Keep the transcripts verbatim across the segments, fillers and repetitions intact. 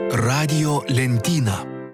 Radijo lentyna.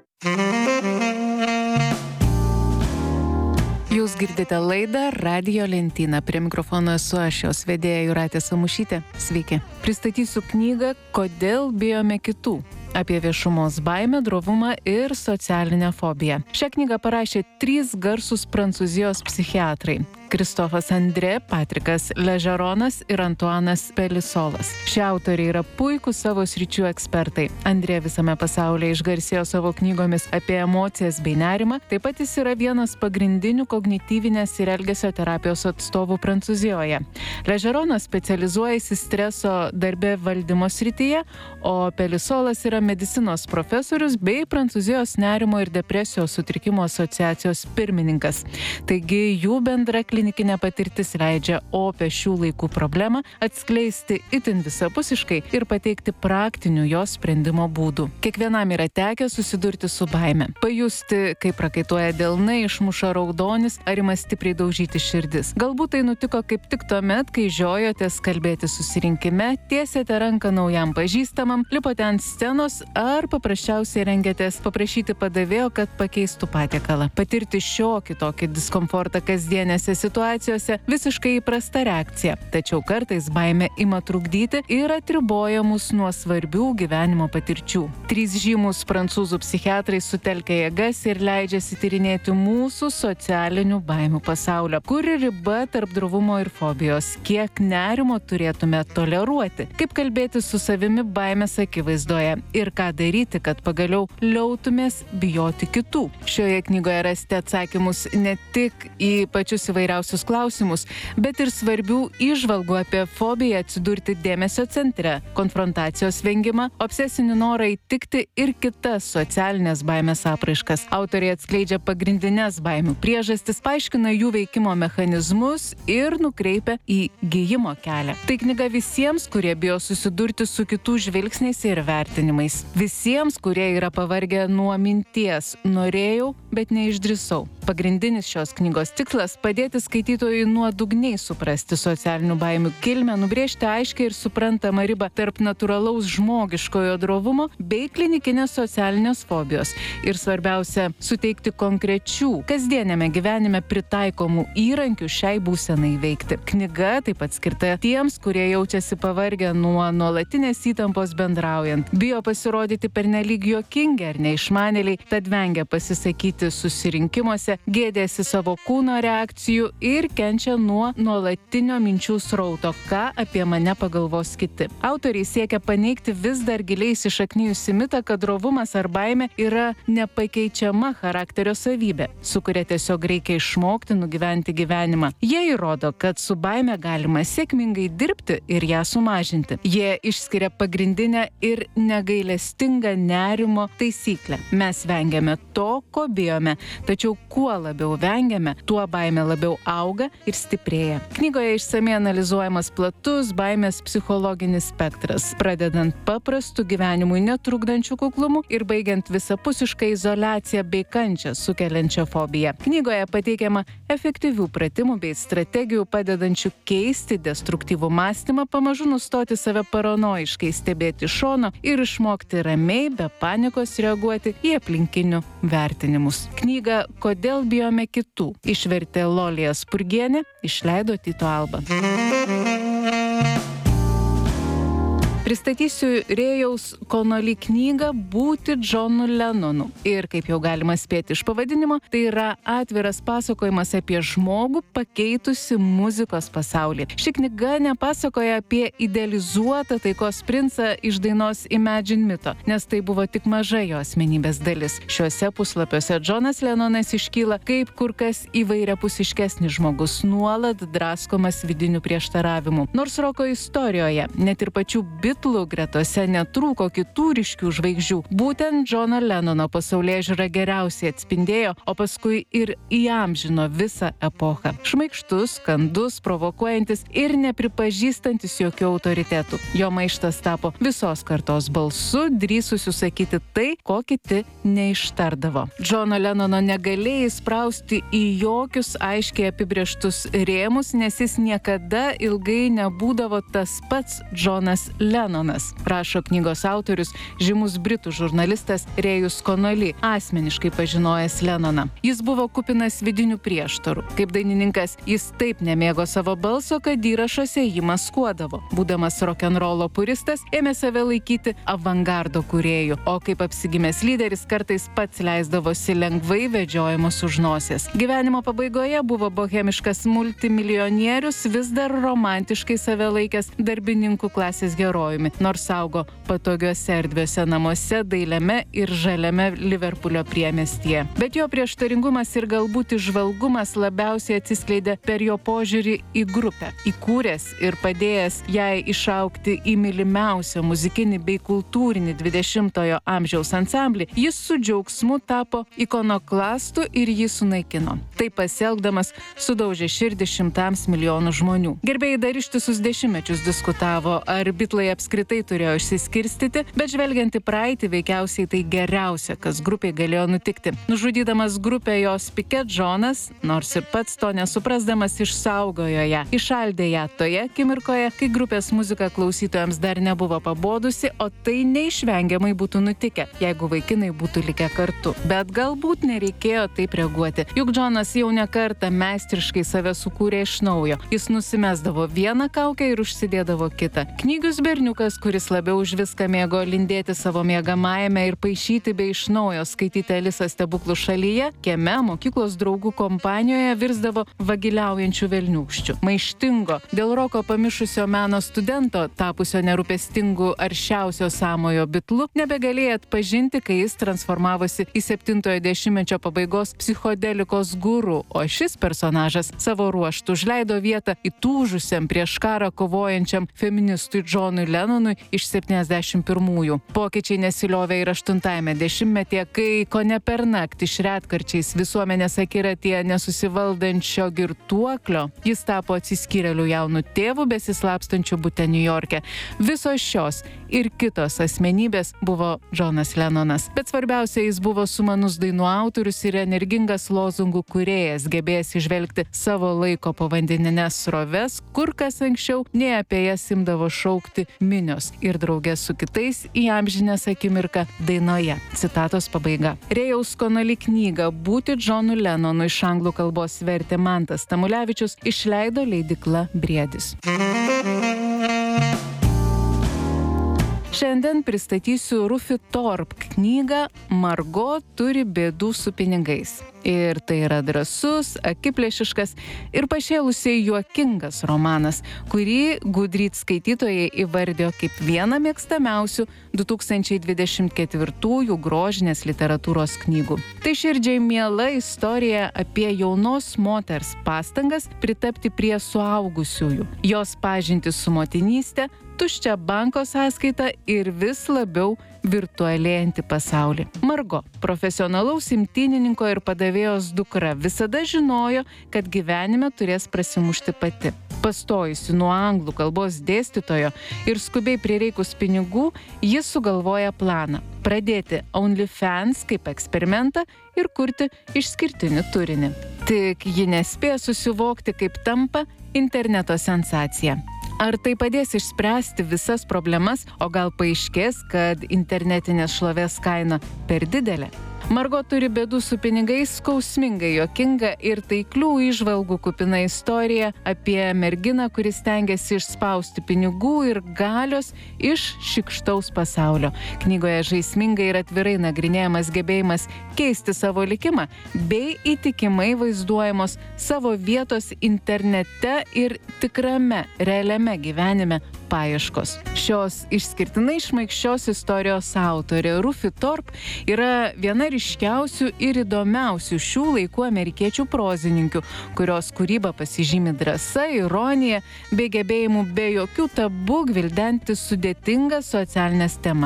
Jūs girdite laidą Radijo lentyna. Prie mikrofono esu aš, jos vedėja Jūratė Samušytė. Sveiki. Pristatysiu knygą Kodėl bijome kitų? Apie viešumos baimę, drovumą ir socialinę fobiją. Šią knygą parašė trys garsūs prancūzijos psichiatrai – Kristofas Andrė, Patrikas Ležeronas ir Antuanas Pelisolas. Šie autoriai yra puikūs savo sričių ekspertai. Andrė visame pasaulyje išgarsėjo savo knygomis apie emocijas bei nerimą. Taip pat jis yra vienas pagrindinių kognityvinės ir elgesio terapijos atstovų Prancūzijoje. Ležeronas specializuojasi streso darbe valdymo srityje, o Pelisolas yra medicinos profesorius bei Prancūzijos nerimo ir depresijos sutrikimo asociacijos pirmininkas. Taigi jų bendra klinikinė patirtis leidžia opią šių laikų problemą atskleisti itin visapusiškai ir pateikti praktinių jos sprendimo būdų. Kiekvienam yra tekę susidurti su baime. Pajusti, kaip prakaituoja delnai, išmuša raudonis ar ima stipriai daužyti širdis. Galbūt tai nutiko kaip tik tuomet, kai žiojotės kalbėti susirinkime, tiesėte ranką naujam pažįstamam, lipote ant scenos ar paprasčiausiai rengėtės paprašyti padavėjo, kad pakeistų patiekalą. Patirti šiokį tokį diskomfortą kasdienėse situacijose visiškai įprasta reakcija, tačiau kartais baimė ima trukdyti ir atriboja mus nuo svarbių gyvenimo patirčių. Trys žymus prancūzų psichiatrai sutelkia jėgas ir leidžiasi tyrinėti mūsų socialinių baimių pasaulio. Kur riba tarp drovumo ir fobijos? Kiek nerimo turėtume toleruoti? Kaip kalbėti su savimi baimės akivaizdoje? Ir ką daryti, kad pagaliau liautumės bijoti kitų? Šioje knygoje rasite atsakymus ne tik į pačius įvairiausius klausimus, bet ir svarbių įžvalgų apie fobiją atsidurti dėmesio centre, konfrontacijos vengimą, obsesinį norą įtikti ir kitas socialinės baimės apraiškas. Autoriai atskleidžia pagrindines baimių priežastis, paaiškina jų veikimo mechanizmus ir nukreipia į gijimo kelią. Tai knyga visiems, kurie bijo susidurti su kitų žvilgsniais ir vertinimais. Visiems, kurie yra pavargę nuo minties norėjau, bet neišdrįsau. Pagrindinis šios knygos tikslas – padėti skaitytojui nuodugniai suprasti socialinių baimių kilmę, nubrėžti aiškiai ir suprantamą ribą tarp natūralaus žmogiškojo drovumo bei klinikinės socialinės fobijos. Ir svarbiausia – suteikti konkrečių, kasdienėme gyvenime pritaikomų įrankių šiai būsenai įveikti. Knyga taip pat skirta tiems, kurie jaučiasi pavargę nuo nuolatinės įtampos bendraujant, bijo pasirodyti pernelyg juokingi ar neišmanėliai, tad vengia pasisakyti susirinkimuose, gėdėsi savo kūno reakcijų ir kenčia nuo nuolatinio minčių srauto, ką apie mane pagalvos kiti. Autoriai siekia paneigti vis dar giliai įsišaknijusį mitą, kad drovumas ar baimė yra nepakeičiama charakterio savybė, su kuria tiesiog reikia išmokti nugyventi gyvenimą. Jie įrodo, kad su baime galima sėkmingai dirbti ir ją sumažinti. Jie išskiria pagrindinę ir negailestingą nerimo taisyklę. Mes vengiame to, ko bijome, tačiau kuo labiau vengiame, tuo baimė labiau auga ir stiprėja. Knygoje išsamiai analizuojamas platus baimės psichologinis spektras, pradedant paprastu gyvenimui netrukdančių kuklumų ir baigiant visapusišką izoliaciją bei kančią sukeliančią fobiją. Knygoje pateikiama efektyvių pratimų bei strategijų padedančių keisti destruktyvų mąstymą, pamažu nustoti save paranoiškai stebėti iš šono ir išmokti ramiai, be panikos reaguoti į aplinkinių vertinimus. Knygą Kodėl bijome kitų išvertė Lolija Spurgienė, išleido Tyto Alba. Pristatysiu Rėjaus Konoli knygą Būti Džonu Lenonu. Ir, kaip jau galima spėti iš pavadinimo, tai yra atviras pasakojimas apie žmogų pakeitusi muzikos pasaulį. Ši knyga nepasakoja apie idealizuotą taikos princą iš dainos Imagine mito, nes tai buvo tik maža jo asmenybės dalis. Šiuose puslapiuose Džonas Lenonas iškyla kaip kur kas įvairiapusiškesnis žmogus, nuolat draskomas vidinių prieštaravimų. Nors roko istorijoje, net ir pačių Bitlų gretose netrūko kitų ryškių žvaigždžių. Būtent Džono Lenono pasaulėžiūra geriausiai atspindėjo, o paskui ir įamžino visą epochą. Šmaikštus, skandus, provokuojantis ir nepripažįstantis jokių autoritetų. Jo maištas tapo visos kartos balsu, drįsusiu sakyti tai, ko kiti neištardavo. Džono Lenono negalėjai įsprausti į jokius aiškiai apibrėžtus rėmus, nes jis niekada ilgai nebūdavo tas pats Džonas Lenonas. Lenonas, rašo knygos autorius, žymus britų žurnalistas Rėjus Konoli, asmeniškai pažinojęs Lenoną. Jis buvo kupinas vidinių prieštarų. Kaip dainininkas, jis taip nemėgo savo balso, kad įrašuose jį maskuodavo. Būdamas rokenrolo puristas, ėmė save laikyti avangardo kūrėju, o kaip apsigimęs lyderis kartais pats leisdavosi lengvai vedžiojimus už nosies. Gyvenimo pabaigoje buvo bohemiškas multimilijonierius, vis dar romantiškai save laikęs darbininkų klasės herojumi, nors augo patogiuose erdviuose namuose dailiame ir žaliame Liverpulio priemiestyje. Bet jo prieštaringumas ir galbūt įžvalgumas labiausiai atsiskleidė per jo požiūrį į grupę. Įkūręs ir padėjęs jai išaugti į mylimiausią muzikinį bei kultūrinį dvidešimtojo amžiaus ansamblį, jis su džiaugsmu tapo ikonoklastu ir jį sunaikino. Taip pasielgdamas sudaužė širdį šimtams milijonų žmonių. Gerbėjai dar ištisus dešimtmečius diskutavo, ar Beatlai apskritai turėjo išsiskirstyti, bet žvelgiant į praeitį, veikiausiai tai geriausia, kas grupiai galėjo nutikti. Nužudydamas grupę jos Pike Džonas, nors ir pats to nesuprasdamas, išsaugojo ją. Įšaldė ją toje akimirkoje, kai grupės muzika klausytojams dar nebuvo pabodusi, o tai neišvengiamai būtų nutikę, jeigu vaikinai būtų likę kartu. Bet galbūt nereikėjo taip reaguoti. Juk Džonas jau ne kartą meistriškai save sukūrė iš naujo. Jis nusimesdavo vieną kaukę ir užsidėdavo kitą. Knygius berniukas, kuris labiau už viską mėgo lindėti savo miegamajame ir paišyti bei iš naujo skaityti Alisą stebuklų šalyje, kieme mokyklos draugų kompanijoje virsdavo vagiliaujančių velniūkščių. Maištingo, dėl roko pamišusio meno studento, tapusio nerūpestingu aršiausio sąmojo Beatlu, nebegalėjo atpažinti, kai jis transformavosi į septintojo dešimtmečio pabaigos psichodelikos guru, o šis personažas savo ruožtu užleido vietą įtūžusiam prieš karą kovojančiam feministui Džonui Lennonui iš septyniasdešimt pirmųjų. Pokyčiai nesiliovė ir aštuntajame dešimtmetyje, kai kone per naktį iš retkarčiais visuomenės akiratyje nesusivaldančio girtuoklio, jis tapo atsiskyrėlių jaunų tėvų besislapstančių bute Niujorke. Visos šios ir kitos asmenybės buvo Džonas Lennonas. Bet svarbiausia, jis buvo sumanus dainų autorius ir energingas lozungų kūrėjas, gebėjęs įžvelgti savo laiko povandenines sroves, kur kas anksčiau nei apie jas imdavo šaukti minios ir draugės su kitais įamžinęs akimirką dainoje. Citatos pabaiga. Rėjaus Konoli knygą Būti Džonu Lennonu iš anglų kalbos vertė Mantas Tamulevičius, išleido leidykla Briedis. Šiandien pristatysiu Rufi Torp knygą Margo turi bėdų su pinigais. Ir tai yra drąsus, akiplėšiškas ir pašėlusiai juokingas romanas, kurį Goodreads skaitytojai įvardijo kaip vieną mėgstamiausių du tūkstančiai dvidešimt ketvirtųjų grožinės literatūros knygų. Tai širdžiai miela istorija apie jaunos moters pastangas pritapti prie suaugusiųjų, jos pažintį su motinystė, tuščią banko sąskaitą ir vis labiau virtualėjantį pasaulį. Margo, profesionalaus imtynininko ir padavėjos dukra, visada žinojo, kad gyvenime turės prasimušti pati. Pastojusi nuo anglų kalbos dėstytojo ir skubiai prireikus pinigų, jis sugalvoja planą – pradėti OnlyFans kaip eksperimentą ir kurti išskirtinį turinį. Tik ji nespėja susivokti, kaip tampa interneto sensacija. Ar tai padės išspręsti visas problemas, o gal paaiškės, kad internetinės šlovės kaina per didelė? Margo turi bėdų su pinigais, skausmingai juokinga ir taiklių įžvalgų kupina istorija apie merginą, kuris stengiasi išspausti pinigų ir galios iš šykštaus pasaulio. Knygoje žaismingai ir atvirai nagrinėjamas gebėjimas keisti savo likimą, bei įtikimai vaizduojamos savo vietos internete ir tikrame, realiame gyvenime paieškos. Šios išskirtinai šmaikščios istorijos autorė Rufi Torp yra viena ryškiausių ir įdomiausių šių laikų amerikiečių prozininkių, kurios kūryba pasižymi drąsa, ironija bei gebėjimu be jokių tabų gvildenti sudėtingas socialinės temas.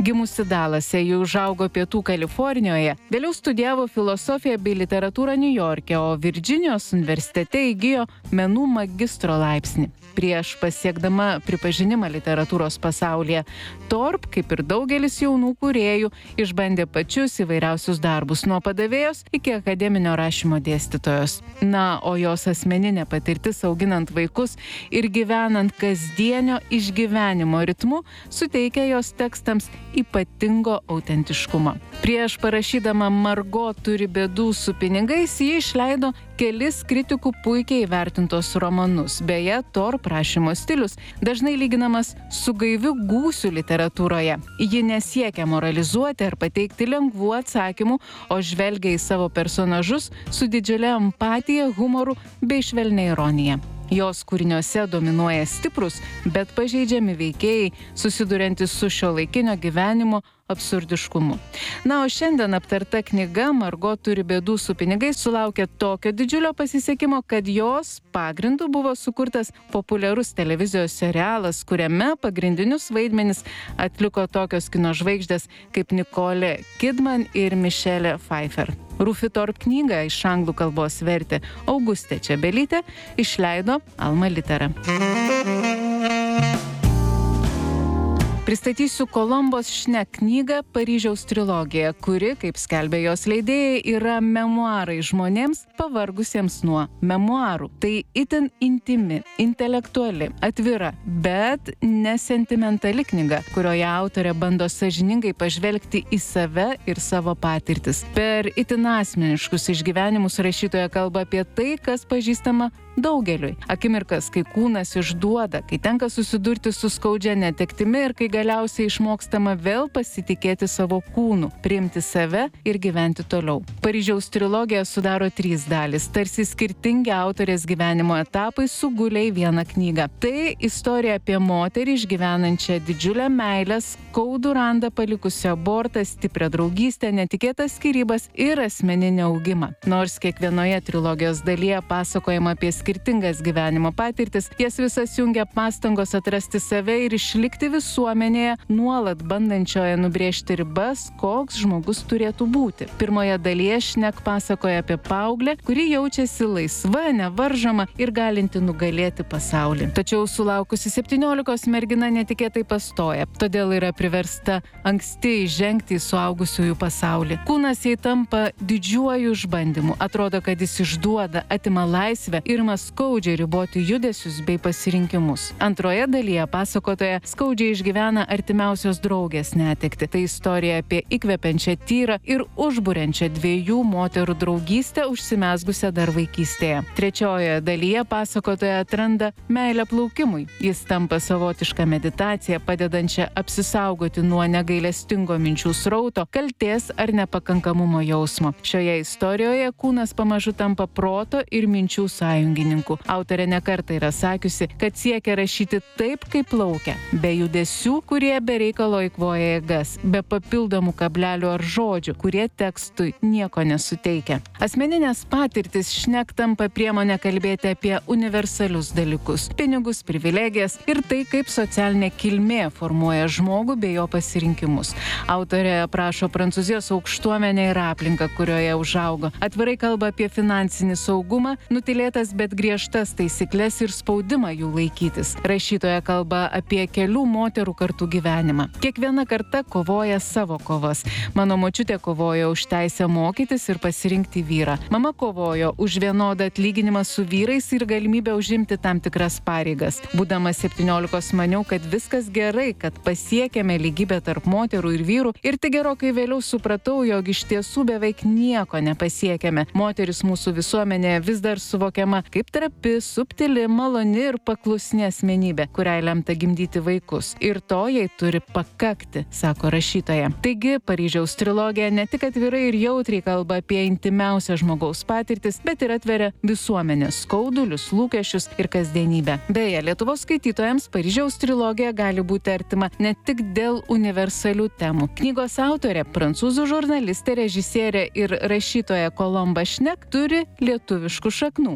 Gimusi Dalase, ji užaugo Pietų Kalifornijoje, vėliau studijavo filosofiją bei literatūrą Niujorke, o Virdžinijos universitete įgijo menų magistro laipsnį. Prieš pasiekdama pripažinimą literatūros pasaulyje, Thorpe, kaip ir daugelis jaunų kūrėjų, išbandė pačius įvairiausius darbus, nuo padavėjos iki akademinio rašymo dėstytojos. Na, o jos asmeninė patirtis auginant vaikus ir gyvenant kasdienio išgyvenimo ritmu suteikia jos tekstams ypatingo autentiškumo. Prieš parašydama Margot turi bėdų su pinigais, ji išleido kelis kritikų puikiai įvertintos romanus. Beje, Thorpe rašymo stilius dažnai lyginamas su gaiviu gūsiu literatūroje. Ji nesiekia moralizuoti ar pateikti lengvų atsakymų, o žvelgia į savo personažus su didžiulė empatija, humoru bei švelnia ironija. Jos kūriniuose dominuoja stiprus, bet pažeidžiami veikėjai, susiduriantys su šiuolaikinio gyvenimo absurdiškumu. Na, o šiandien aptarta knyga Margot turi bėdų su pinigais sulaukė tokio didžiulio pasisekimo, kad jos pagrindu buvo sukurtas populiarus televizijos serialas, kuriame pagrindinius vaidmenis atliko tokios kino žvaigždės kaip Nicole Kidman ir Michelle Pfeiffer. Rufi Thorpe knygą iš anglų kalbos vertė Augustė Čebelytė, išleido Alma Litera. Pristatysiu Kolombos Šnek knygą Paryžiaus trilogija, kuri, kaip skelbė jos leidėjai, yra memuarai žmonėms pavargusiems nuo memuarų. Tai itin intimi, intelektuali, atvira, bet nesentimentali knyga, kurioje autorė bando sąžiningai pažvelgti į save ir savo patirtis. Per itin asmeniškus išgyvenimus rašytoja kalba apie tai, kas pažįstama daugeliui. Akimirkas, kai kūnas išduoda, kai tenka susidurti su skaudžia netektimi ir kai galiausiai išmokstama vėl pasitikėti savo kūnu, priimti save ir gyventi toliau. Paryžiaus trilogija sudaro trys dalys, tarsi skirtingi autorės gyvenimo etapai sugulė į vieną knygą. Tai istorija apie moterį išgyvenančią didžiulę meilę, skaudų randą palikusią abortą, stiprią draugystę, netikėtas skyrybas ir asmeninį augimą. Nors kiekvienoje trilogijos dalyje pasakojama apie skirtingas gyvenimo patirtis, jas visas jungia pastangos atrasti save ir išlikti visuomenėje, nuolat bandančioje nubrėžti ribas, koks žmogus turėtų būti. Pirmoje dalyje Šnek pasakoja apie paauglę, kuri jaučiasi laisva, nevaržoma ir galinti nugalėti pasaulį. Tačiau sulaukusi septyniolikos mergina netikėtai pastoja, todėl yra priversta anksti įžengti į suaugusiųjų pasaulį. Kūnas jai tampa didžiuoju išbandymu, atrodo, kad jis išduoda, atima laisvę ir ima skaudžiai riboti judesius bei pasirinkimus. Antroje dalyje pasakotoja skaudžiai išgyvena artimiausios draugės netekti. Tai istorija apie įkvepiančią, tyrą ir užburiančią dviejų moterų draugystę užsimezgusią dar vaikystėje. Trečiojoje dalyje pasakotoja atranda meilę plaukimui. Jis tampa savotiška meditacija, padedančia apsisaugoti nuo negailestingo minčių srauto, kaltės ar nepakankamumo jausmo. Šioje istorijoje kūnas pamažu tampa proto ir minčių sąjungininku. Autorė nekartą yra sakiusi, kad siekia rašyti taip, kaip plaukia, be judesių, kurie be reikalo eikvoja jėgas, be papildomų kablelių ar žodžių, kurie tekstui nieko nesuteikia. Asmeninės patirtis Šnek tampa priemonė kalbėti apie universalius dalykus – pinigus, privilegijas ir tai, kaip socialinė kilmė formuoja žmogų bei jo pasirinkimus. Autorė aprašo Prancūzijos aukštuomenę ir aplinką, kurioje užaugo. Atvirai kalba apie finansinį saugumą, nutilėtas, bet griežtas taisyklės ir spaudimą jų laikytis. Rašytoja kalba apie kelių moterų kartų gyvenimą. Kiekviena karta kovoja savo kovas. Mano močiutė kovojo už teisę mokytis ir pasirinkti vyrą. Mama kovojo už vienodą atlyginimą su vyrais ir galimybę užimti tam tikras pareigas. Būdama septyniolikos maniau, kad viskas gerai, kad pasiekėme lygybę tarp moterų ir vyrų ir tik gerokai vėliau supratau, jog iš tiesų beveik nieko nepasiekėme. Moteris mūsų visuomenėje vis dar suvokiama kaip trapi, subtili, maloni ir paklusni asmenybė, kuriai lemta gimdyti vaikus. Ir to jai turi pakakti, sako rašytoja. Taigi, Paryžiaus trilogija ne tik atvirai ir jautriai kalba apie intimiausią žmogaus patirtis, bet ir atveria visuomenės skaudulius, lūkesčius ir kasdienybę. Beje, Lietuvos skaitytojams Paryžiaus trilogija gali būti artima ne tik dėl universalių temų. Knygos autorė, prancūzų žurnalistė, režisierė ir rašytoja Kolomba Šnek turi lietuviškų šaknų. Jos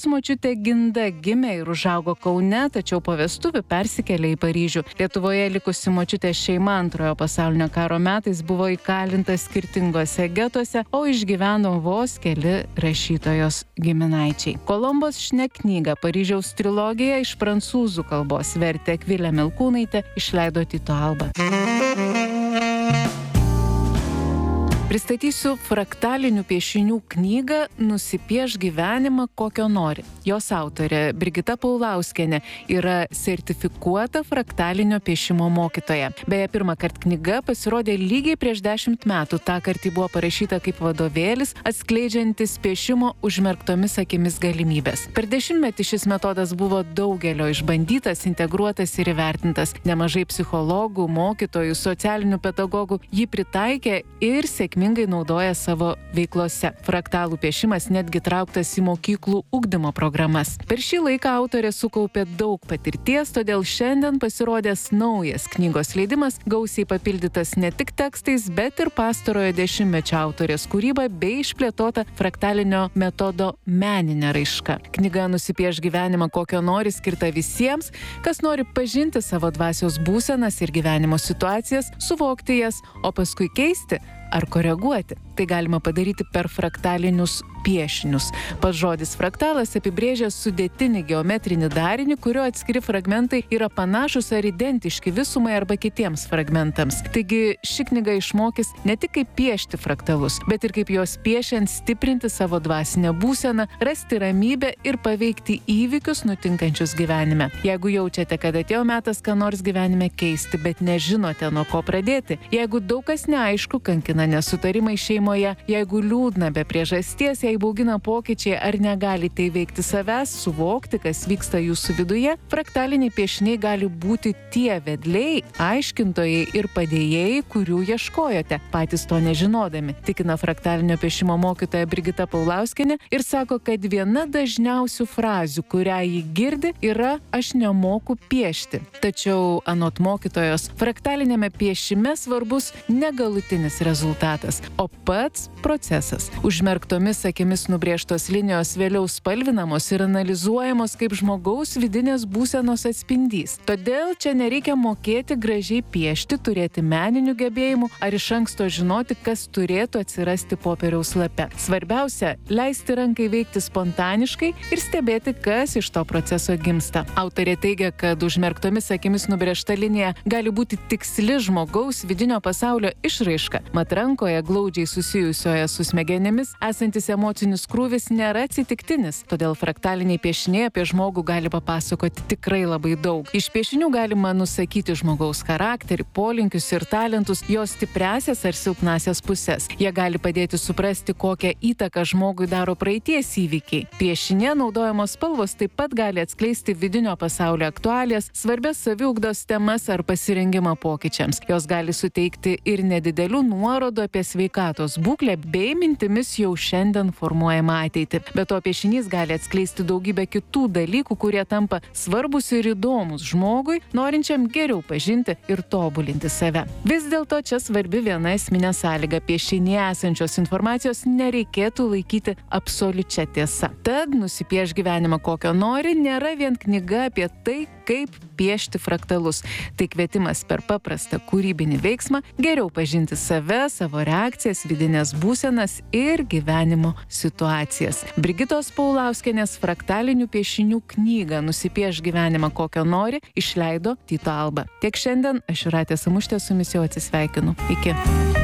močiutė Ginda gimė ir užaugo Kaune, tačiau po vestuvių persikėlė į Paryžių. Lietuvoje likusi močiutės šeima antrojo pasaulinio karo metais buvo įkalinta skirtingose getuose, o išgyveno vos keli rašytojos giminaičiai. Kolombos šneknygą Paryžiaus trilogiją iš prancūzų kalbos vertė Akvilė Melkūnaitė, išleido Tyto Alba. Pristatysiu fraktalinių piešinių knygą Nusipiešk gyvenimą, kokio nori. Jos autorė Brigita Paulauskienė yra sertifikuota fraktalinio piešimo mokytoja. Beje, pirmą kartą knyga pasirodė lygiai prieš dešimt metų. Ta kartą buvo parašyta kaip vadovėlis, atskleidžiantis piešimo užmerktomis akimis galimybės. Per dešimtmetį šis metodas buvo daugelio išbandytas, integruotas ir įvertintas. Nemažai psichologų, mokytojų, socialinių pedagogų jį pritaikė ir sėkmingai naudoja savo veiklose. Fraktalų piešimas netgi trauktas į mokyklų ugdymo programas. Per šį laiką autorė sukaupė daug patirties, todėl šiandien pasirodęs naujas knygos leidimas, gausiai papildytas ne tik tekstais, bet ir pastarojo dešimtmečio autorės kūryba bei išplėtota fraktalinio metodo meninė raiška. Knyga Nusipiešk gyvenimą, kokio nori, skirta visiems, kas nori pažinti savo dvasios būsenas ir gyvenimo situacijas, suvokti jas, o paskui keisti ar koreguoti. Tai galima padaryti per fraktalinius piešinius. Pats žodis fraktalas apibrėžia sudėtinį geometrinį darinį, kurio atskiri fragmentai yra panašus ar identiški visumai arba kitiems fragmentams. Taigi ši knyga išmokys ne tik kaip piešti fraktalus, bet ir kaip juos piešiant stiprinti savo dvasinę būseną, rasti ramybę ir paveikti įvykius nutinkančius gyvenime. Jeigu jaučiate, kad atėjo metas ką nors gyvenime keisti, bet nežinote nuo ko pradėti, jeigu daug kas neaišku, kankina nesutarimai šeimoje, jeigu liūdna be priežasties, jei baugina pokyčiai ar negalite įveikti savęs, suvokti, kas vyksta jūsų viduje, fraktaliniai piešiniai gali būti tie vedliai, aiškintojai ir padėjėjai, kurių ieškojote, patys to nežinodami, tikina fraktalinio piešimo mokytoja Brigita Paulauskienė ir sako, kad viena dažniausių frazių, kurią ji girdi, yra "aš nemoku piešti". Tačiau anot mokytojos, fraktalinėme piešime svarbus negalutinis rezultatas, o pats procesas. Užmerktomis akimis nubrėžtos linijos vėliau spalvinamos ir analizuojamos kaip žmogaus vidinės būsenos atspindys. Todėl čia nereikia mokėti gražiai piešti, turėti meninių gebėjimų ar iš anksto žinoti, kas turėtų atsirasti popieriaus lape. Svarbiausia – leisti rankai veikti spontaniškai ir stebėti, kas iš to proceso gimsta. Autorė teigia, kad užmerktomis akimis nubrėžta linija gali būti tiksli žmogaus vidinio pasaulio išraiška. Mat rankoje glaudžiai susijusioje su smegenimis esantis emocinis krūvis nėra atsitiktinis, todėl fraktaliniai piešiniai apie žmogų gali papasakoti tikrai labai daug. Iš piešinių galima nusakyti žmogaus charakterį, polinkius ir talentus, jo stipriasias ar silpnasias pusės. Jie gali padėti suprasti, kokią įtaką žmogui daro praeities įvykiai. Piešinė naudojamos spalvos taip pat gali atskleisti vidinio pasaulio aktualijas, svarbias saviugdos temas ar pasirengimą pokyčiams. Jos gali suteikti ir nedidelių nuorodų apie sveikatos būklę bei mintimis jau šiandien formuojama ateitį. Be to piešinys gali atskleisti daugybę kitų dalykų, kurie tampa svarbus ir įdomus žmogui, norinčiam geriau pažinti ir tobulinti save. Vis dėlto čia svarbi viena esminė sąlyga – piešinėje esančios informacijos nereikėtų laikyti absoliučia tiesa. Tad Nusipiešk gyvenimą, kokio nori, nėra vien knyga apie tai, kaip piešti fraktalus. Tai kvietimas per paprastą kūrybinį veiksmą geriau pažinti save, savo reakcijas, vidinės būsenas ir gyvenimo situacijas. Brigitos Paulauskienės fraktalinių piešinių knygą Nusipiešk gyvenimą, kokio nori, išleido Tyto Alba. Tiek šiandien, aš Jūratė Samušytė su jumis jau atsisveikinu. Iki.